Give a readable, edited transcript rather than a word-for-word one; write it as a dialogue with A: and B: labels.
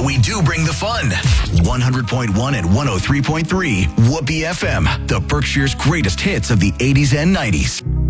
A: but we do bring the fun. 100.1 and 103.3 Whoopee FM, the Berkshire's greatest hits of the 80s and 90s.